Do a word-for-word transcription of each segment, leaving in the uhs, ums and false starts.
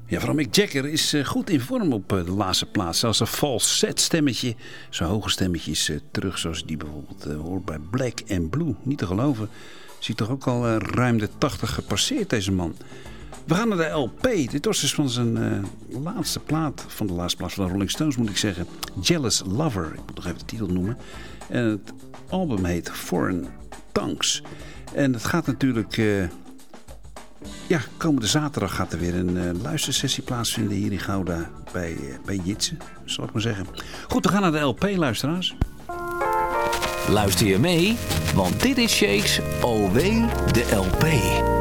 Ja, vooral Mick Jagger is uh, goed in vorm op uh, de laatste plaats. Zelfs een falset stemmetje, zo'n hoge stemmetje is uh, terug zoals die bijvoorbeeld uh, hoort bij Black and Blue. Niet te geloven. Ziet toch ook al uh, ruim de tachtig gepasseerd deze man. We gaan naar de L P. Dit was dus van zijn uh, laatste plaat, van de laatste plaat van de Rolling Stones moet ik zeggen. Jealous Lover, ik moet nog even de titel noemen. En het album heet Foreign Tongues. En het gaat natuurlijk... Uh, Ja, komende zaterdag gaat er weer een uh, luistersessie plaatsvinden hier in Gouda bij, uh, bij Jitsen, zal ik maar zeggen. Goed, we gaan naar de L P, luisteraars. Luister je mee? Want dit is Shakes O W de L P.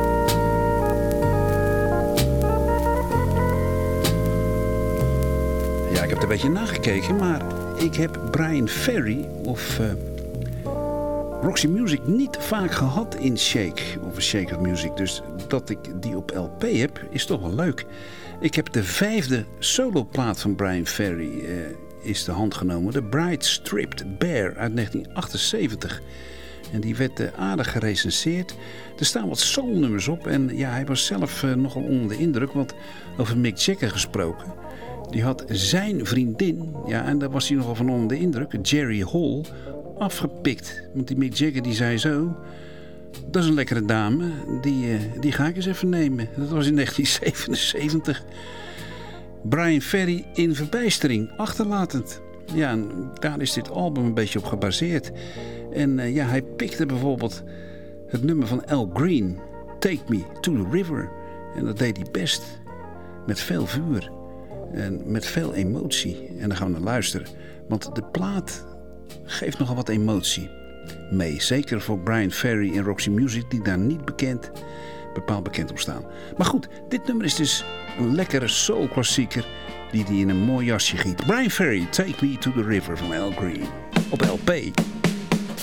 Ja, ik heb er een beetje nagekeken, maar ik heb Bryan Ferry of... Uh, Roxy Music niet vaak gehad in Shake, of Shake of Music. Dus dat ik die op L P heb, is toch wel leuk. Ik heb de vijfde soloplaat van Bryan Ferry uh, is de hand genomen. De Bright Stripped Bear uit negentien achtenzeventig. En die werd uh, aardig gerecenseerd. Er staan wat soulnummers op. En ja, hij was zelf uh, nogal onder de indruk. Want over Mick Jagger gesproken. Die had zijn vriendin, ja, en daar was hij nogal van onder de indruk, Jerry Hall, afgepikt. Want die Mick Jagger die zei zo, dat is een lekkere dame, die, uh, die ga ik eens even nemen. Dat was in negentien zevenenzeventig. Bryan Ferry in verbijstering, achterlatend. Ja, en daar is dit album een beetje op gebaseerd. En uh, ja, hij pikte bijvoorbeeld het nummer van Al Green, Take Me to the River. En dat deed hij best, met veel vuur en met veel emotie. En daar gaan we naar luisteren, want de plaat geeft nogal wat emotie mee. Zeker voor Bryan Ferry en Roxy Music, die daar niet bekend, bepaald bekend op staan. Maar goed, dit nummer is dus een lekkere soul-klassieker die hij in een mooi jasje giet. Bryan Ferry, Take Me to the River van Al Green op L P.